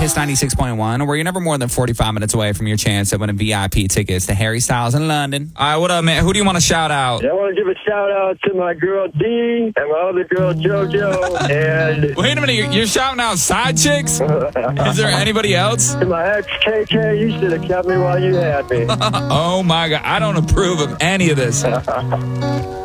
Kiss 96.1, where you're never more than 45 minutes away from your chance at winning VIP tickets to Harry Styles in London. All right, what up, man? Who do you want to shout out? I want to give a shout out to my girl Dee and my other girl JoJo. And Wait a minute, you're shouting out side chicks? Is there anybody else? to my ex KK, you should have kept me while you had me. Oh my God, I don't approve of any of this.